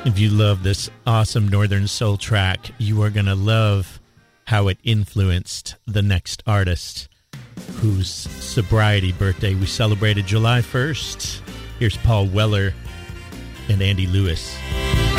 If you love this awesome Northern Soul track, you are going to love how it influenced the next artist whose sobriety birthday we celebrated July 1st. Here's Paul Weller and Andy Lewis.